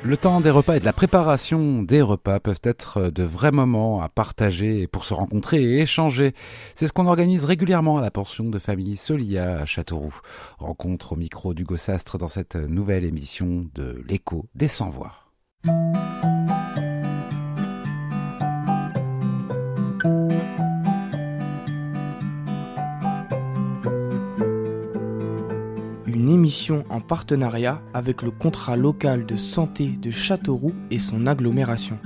Le temps des repas et de la préparation des repas peuvent être de vrais moments à partager pour se rencontrer et échanger. C'est ce qu'on organise régulièrement à la pension de famille Solia à Châteauroux. Rencontre au micro d'Hugo Sastre dans cette nouvelle émission de l'Écho des Sans-Voix. Une émission en partenariat avec le contrat local de santé de Châteauroux et son agglomération.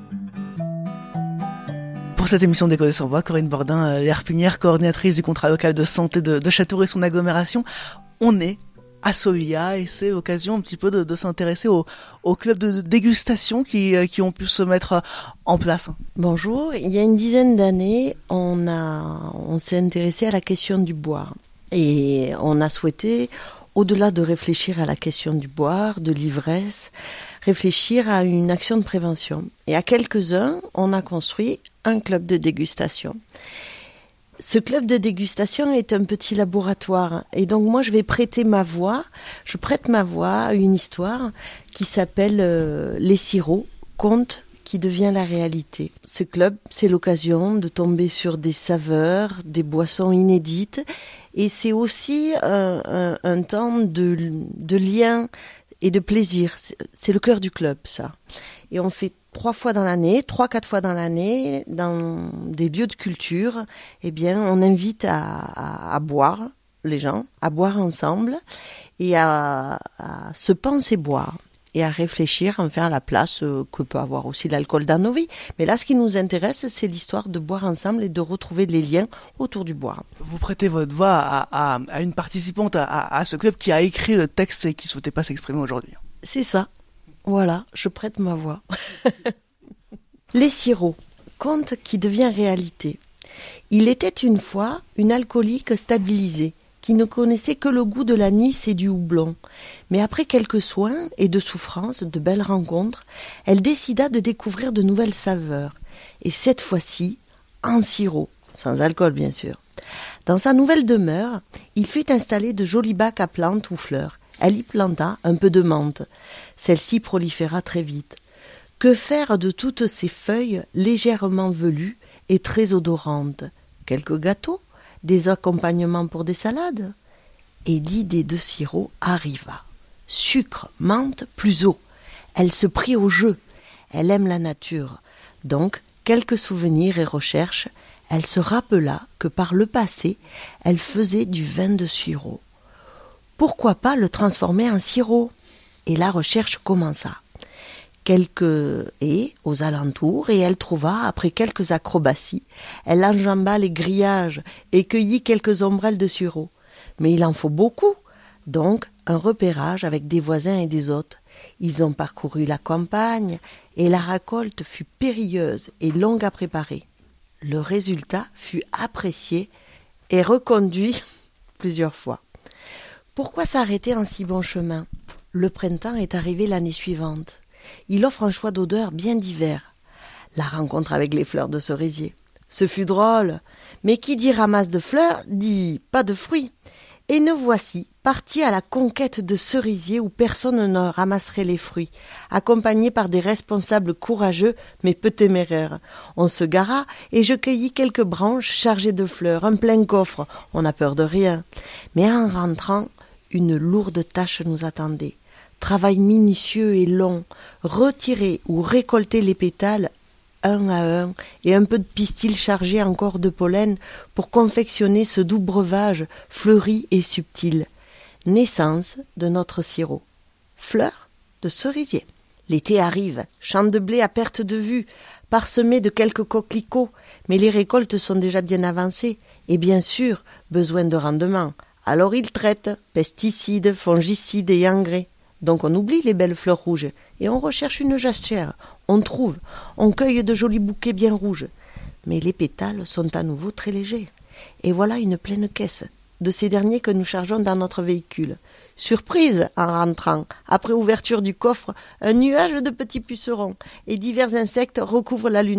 Pour cette émission d'Écho des Sans-Voix, Corinne Bordin, herpinière, coordinatrice du contrat local de santé de Châteauroux et son agglomération. On est à Solia et c'est l'occasion un petit peu de s'intéresser au club de dégustation qui ont pu se mettre en place. Bonjour, il y a une dizaine d'années, on s'est intéressé à la question du boire et on a souhaité, au-delà de réfléchir à la question du boire, de l'ivresse, réfléchir à une action de prévention. Et à quelques-uns, on a construit un club de dégustation. Ce club de dégustation est un petit laboratoire. Et donc moi, je prête ma voix à une histoire qui s'appelle Les sirops, conte qui devient la réalité. Ce club, c'est l'occasion de tomber sur des saveurs, des boissons inédites. Et c'est aussi un temps de lien et de plaisir. C'est le cœur du club, ça. Et on fait 4 fois dans l'année, dans des lieux de culture, eh bien, on invite à boire, les gens, à boire ensemble et à se penser boire. Et à réfléchir, enfin à la place que peut avoir aussi l'alcool dans nos vies. Mais là, ce qui nous intéresse, c'est l'histoire de boire ensemble et de retrouver les liens autour du boire. Vous prêtez votre voix à une participante à ce club qui a écrit le texte et qui ne souhaitait pas s'exprimer aujourd'hui. C'est ça. Voilà, je prête ma voix. Les sirops, conte qui devient réalité. Il était une fois une alcoolique stabilisée, qui ne connaissait que le goût de l'anis et du houblon. Mais après quelques soins et de souffrances, de belles rencontres, elle décida de découvrir de nouvelles saveurs. Et cette fois-ci, en sirop, sans alcool bien sûr. Dans sa nouvelle demeure, il fut installé de jolis bacs à plantes ou fleurs. Elle y planta un peu de menthe. Celle-ci proliféra très vite. Que faire de toutes ces feuilles légèrement velues et très odorantes ? Quelques gâteaux ? Des accompagnements pour des salades. Et l'idée de sirop arriva. Sucre, menthe, plus eau. Elle se prit au jeu. Elle aime la nature. Donc, quelques souvenirs et recherches, elle se rappela que par le passé, elle faisait du vin de sirop. Pourquoi pas le transformer en sirop ? Et la recherche commença. Quelques haies aux alentours et elle trouva, après quelques acrobaties, elle enjamba les grillages et cueillit quelques ombrelles de sureau. Mais il en faut beaucoup, donc un repérage avec des voisins et des hôtes. Ils ont parcouru la campagne et la récolte fut périlleuse et longue à préparer. Le résultat fut apprécié et reconduit plusieurs fois. Pourquoi s'arrêter en si bon chemin ? Le printemps est arrivé l'année suivante. Il offre un choix d'odeurs bien divers. La rencontre avec les fleurs de cerisier. Ce fut drôle, mais qui dit ramasse de fleurs, dit pas de fruits. Et nous voici, partis à la conquête de cerisiers où personne ne ramasserait les fruits, accompagnés par des responsables courageux mais peu téméraires. On se gara et je cueillis quelques branches chargées de fleurs, un plein coffre, on n'a peur de rien. Mais en rentrant, une lourde tâche nous attendait. Travail minutieux et long, retirer ou récolter les pétales un à un et un peu de pistil chargé encore de pollen pour confectionner ce doux breuvage fleuri et subtil. Naissance de notre sirop. Fleurs de cerisier. L'été arrive, champs de blé à perte de vue, parsemés de quelques coquelicots, mais les récoltes sont déjà bien avancées et bien sûr besoin de rendement. Alors ils traitent pesticides, fongicides et engrais. Donc on oublie les belles fleurs rouges et on recherche une jachère. On trouve, on cueille de jolis bouquets bien rouges. Mais les pétales sont à nouveau très légers. Et voilà une pleine caisse de ces derniers que nous chargeons dans notre véhicule. Surprise en rentrant, après ouverture du coffre, un nuage de petits pucerons et divers insectes recouvrent la lune.